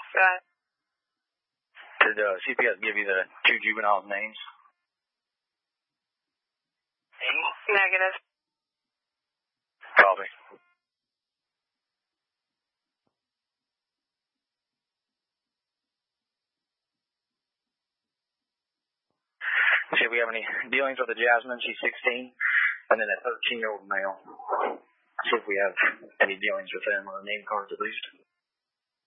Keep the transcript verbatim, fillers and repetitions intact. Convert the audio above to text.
Go ahead. Did uh, C P S give you the two juveniles' names? Negative. Copy. See if we have any dealings with the Jasmine. She's sixteen. And then a thirteen-year-old male. See if we have any dealings with them on the name cards at least.